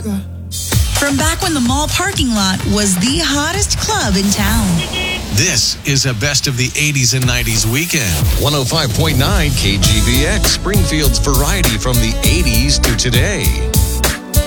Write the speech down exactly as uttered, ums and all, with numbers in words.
From back when the mall parking lot was the hottest club in town. This is a best of the eighties and nineties weekend. one oh five point nine K G V X, Springfield's variety from the eighties to today.